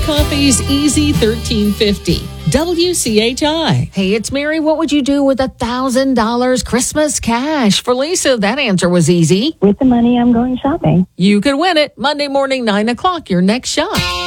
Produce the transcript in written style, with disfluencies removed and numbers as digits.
Coffee's Easy 1350. WCHI. Hey, it's Mary. What would you do with $1,000 Christmas cash? For Lisa, that answer was easy. With the money, I'm going shopping. You could win it. Monday morning, 9 o'clock, your next shop.